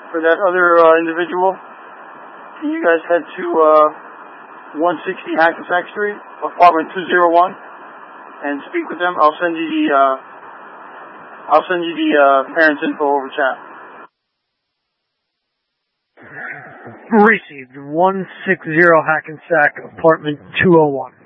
for that other individual, can you guys head to 160 Hackensack Street, apartment 201, and speak with them? I'll send you the parents' info over chat. Received. 160 Hackensack, apartment 201.